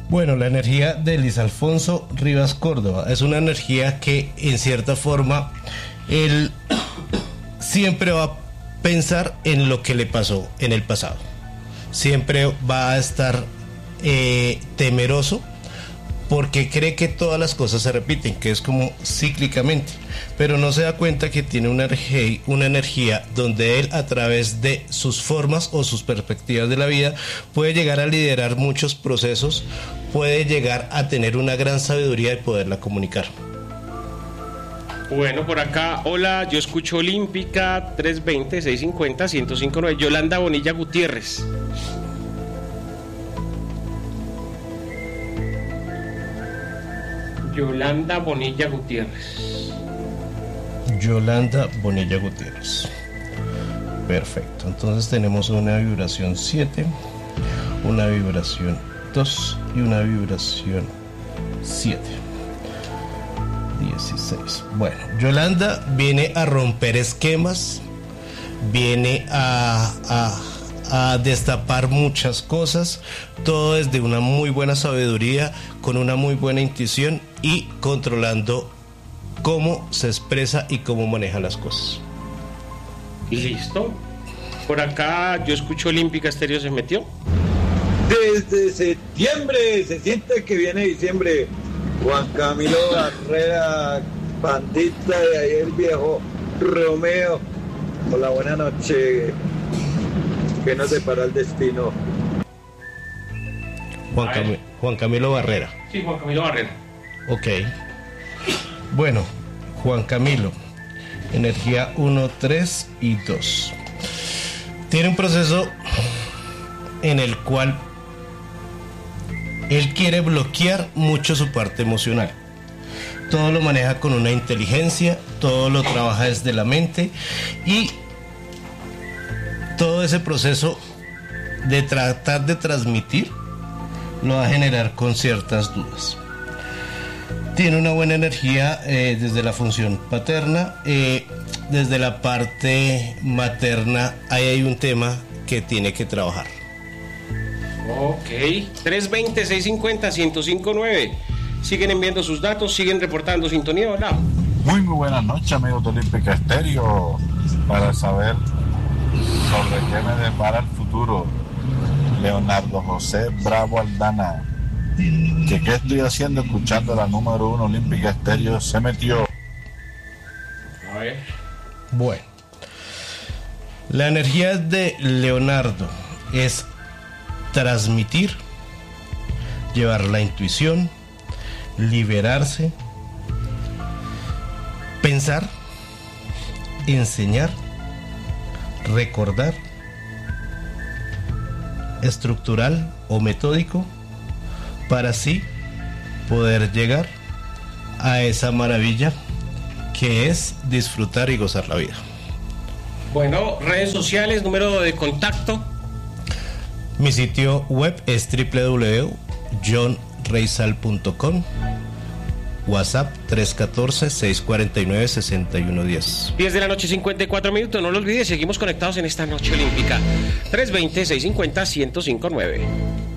Bueno, la energía de Luis Alfonso Rivas Córdoba es una energía que en cierta forma él siempre va a pensar en lo que le pasó en el pasado. Siempre va a estar temeroso porque cree que todas las cosas se repiten, que es como cíclicamente, pero no se da cuenta que tiene una energía donde él, a través de sus formas o sus perspectivas de la vida, puede llegar a liderar muchos procesos, puede llegar a tener una gran sabiduría y poderla comunicar. Bueno, por acá, hola, yo escucho Olímpica 320-650-1059, Yolanda Bonilla Gutiérrez. Yolanda Bonilla Gutiérrez. Yolanda Bonilla Gutiérrez. Perfecto. Entonces tenemos una vibración 7, una vibración 2 y una vibración 7. 16. Bueno, Yolanda viene a romper esquemas, viene a destapar muchas cosas, todo desde una muy buena sabiduría, con una muy buena intuición y controlando cómo se expresa y cómo maneja las cosas. Listo. Por acá yo escucho Olímpica Estéreo, se metió. Desde septiembre, se siente que viene diciembre. Juan Camilo Barrera, bandita de ayer, viejo Romeo. Hola, buena noche. ¿Qué nos depara el destino? Juan Camilo Barrera. Sí, Juan Camilo Barrera. Ok. Bueno, Juan Camilo, energía 1, 3 y 2. Tiene un proceso en el cual él quiere bloquear mucho su parte emocional. Todo lo maneja con una inteligencia, todo lo trabaja desde la mente y todo ese proceso de tratar de transmitir lo va a generar con ciertas dudas. Tiene una buena energía desde la función paterna, desde la parte materna. Ahí hay un tema que tiene que trabajar. Ok, 320-650-1059. Siguen enviando sus datos, siguen reportando sintonía. Hola. Muy buenas noches, amigos de Olímpica Estéreo. Para saber sobre qué me depara el futuro, Leonardo José Bravo Aldana. ¿Qué estoy haciendo escuchando la número 1 Olímpica Estéreo? Se metió. A ver. Bueno, la energía de Leonardo es transmitir, llevar la intuición, liberarse, pensar, enseñar, recordar, estructural o metódico, para así poder llegar a esa maravilla que es disfrutar y gozar la vida. Bueno, redes sociales, número de contacto. Mi sitio web es www.johnreysal.com. WhatsApp 314-649-6110. 10 de la noche, 54 minutos. No lo olvides, seguimos conectados en esta noche olímpica. 320-650-1059.